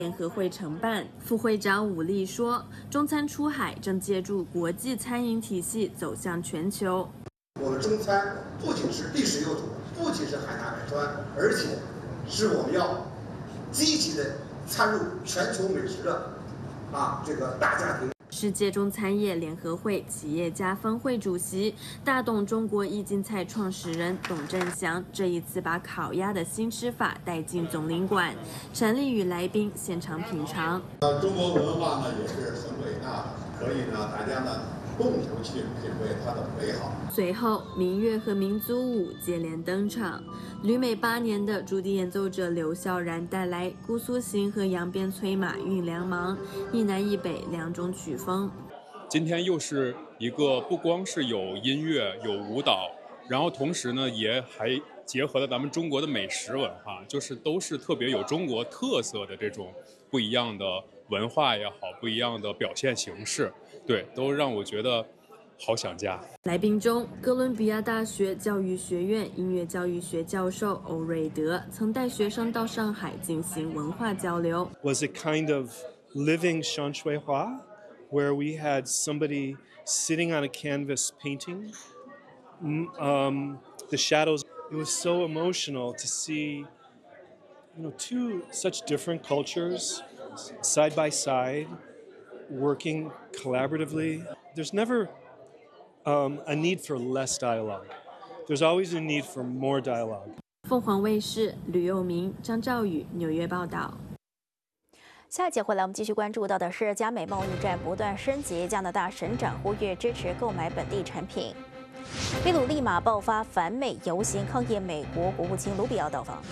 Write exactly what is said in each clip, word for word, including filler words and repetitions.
联合会承办，副会长武力说，中餐出海正借助国际餐饮体系走向全球。 我们中餐不仅是历史悠久，不仅是海纳百川，而且是我们要积极的参入全球美食的啊这个大家庭。 世界中餐业联合会企业家分会主席、大董中国意境菜创始人董振祥这一次把烤鸭的新吃法带进总领馆，陈立与来宾现场品尝。 呃，中国文化呢也是很伟大的，可以呢大家呢共同去品味它的美好。 随后，民乐和民族舞接连登场。旅美八年的竹笛演奏者刘孝然带来《姑苏行》和《扬鞭催马运粮忙》，一南一北两种曲风。 今天又是一个不光是有音乐、有舞蹈，然后同时呢也还结合了咱们中国的美食文化，就是都是特别有中国特色的这种不一样的文化也好，不一样的表现形式，对，都让我觉得好想家。 来宾中，哥伦比亚大学教育学院音乐教育学教授欧瑞德曾带学生到上海进行文化交流。 Was it kind of living 上水话, where we had somebody sitting on a canvas painting um, the shadows. It was so emotional to see, you know, two such different cultures side by side, working collaboratively. There's never Um, a need for less dialogue. There's always a need for more dialogue. 凤凰卫视吕佑明、张兆宇纽约报道。 下一节回来，我们继续关注到的是加美贸易战不断升级，加拿大省长呼吁支持购买本地产品。秘鲁立马爆发反美游行抗议，美国国务卿卢比奥到访。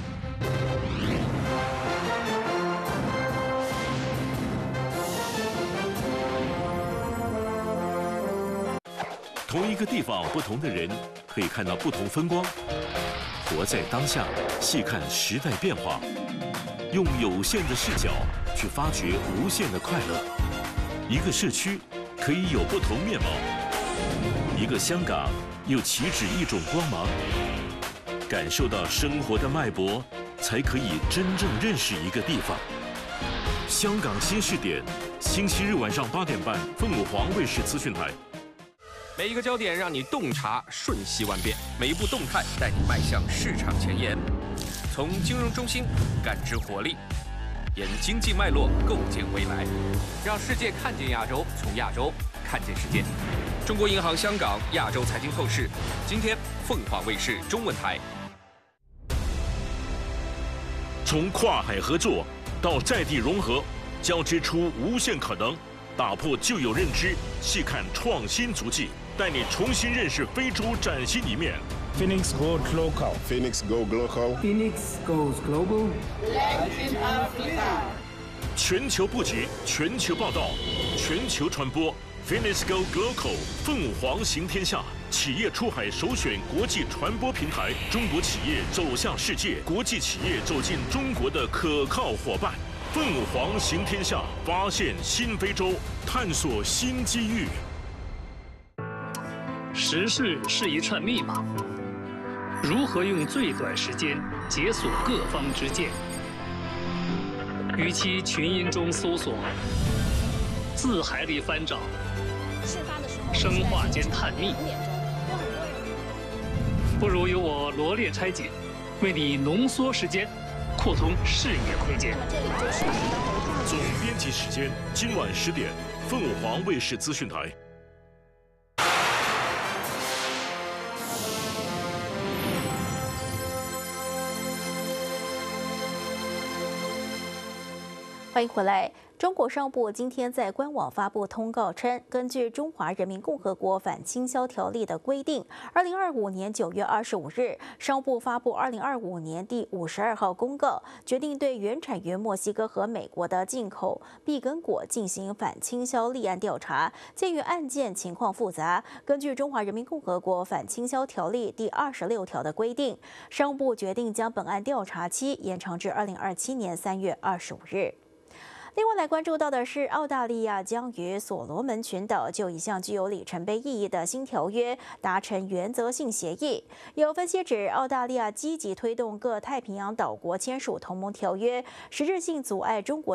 同一个地方，不同的人可以看到不同风光。活在当下，细看时代变化，用有限的视角去发掘无限的快乐。一个社区可以有不同面貌，一个香港又岂止一种光芒。感受到生活的脉搏，才可以真正认识一个地方。香港新视点，星期日晚上八点半，凤凰卫视资讯台。 每一个焦点让你洞察瞬息万变，每一步动态带你迈向市场前沿。从金融中心感知活力，沿经济脉络构建未来，让世界看见亚洲，从亚洲看见世界。中国银行香港亚洲财经透视，今天凤凰卫视中文台。 从跨海合作到在地融合，交织出无限可能，打破旧有认知，细看创新足迹。带你重新认识非洲崭新一面。 Phoenix Goes Local. Phoenix Go Global. Phoenix Goes Global. Latin Africa. 全球布局，全球报道，全球传播。Phoenix Go Global， 凤凰行天下，企业出海首选国际传播平台，中国企业走向世界，国际企业走进中国的可靠伙伴。凤凰行天下，发现新非洲，探索新机遇。 时事是一串密码，如何用最短时间解锁各方之见？与其群音中搜索，字海里翻找，生化间探秘，不如由我罗列拆解，为你浓缩时间，扩通视野空间。 总编辑时间，今晚十点，凤凰卫视资讯台。 欢迎回来。中国商务部今天在官网发布通告称，根据《中华人民共和国反倾销条例》的规定，二零二五年九月二十五日，商务部发布二零二五年第五十二号公告，决定对原产于墨西哥和美国的进口碧根果进行反倾销立案调查。鉴于案件情况复杂，根据《中华人民共和国反倾销条例》第二十六条的规定，商务部决定将本案调查期延长至二零二七年三月二十五日。 另外来关注到的是，澳大利亚将与所罗门群岛就一项具有里程碑意义的新条约达成原则性协议。有分析指，澳大利亚积极推动各太平洋岛国签署同盟条约，实质性阻碍中国